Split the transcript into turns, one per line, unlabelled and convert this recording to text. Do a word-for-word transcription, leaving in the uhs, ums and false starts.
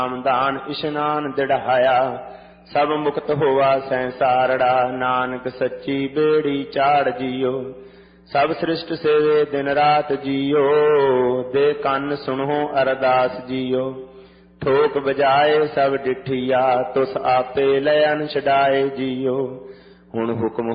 ਨਾਮਦਾਨ ਇਸ਼ਨਾਨ ਦਿੜਾਇਆ। ਸਭ ਮੁਕਤ ਹੋਵਾ ਸੰਸਾਰੜਾ, ਨਾਨਕ ਸੱਚੀ ਬੇੜੀ ਚਾੜ ਜੀਓ। ਸਭ ਸ੍ਰਿਸ਼ਟ ਸੇਵੇ ਦਿਨ ਰਾਤ ਜੀਓ, ਦੇ ਕੰਨ ਸੁਣੋ ਅਰਦਾਸ ਜੀਓ। ਠੋਕ ਬਜਾਏ ਸਭ ਡਿਠੀਆ, ਤੁਸ ਆਪੇ ਲੈ ਅਨ ਛਡਾਏ ਜੀਓ। ਹੁਣ ਹੁਕਮ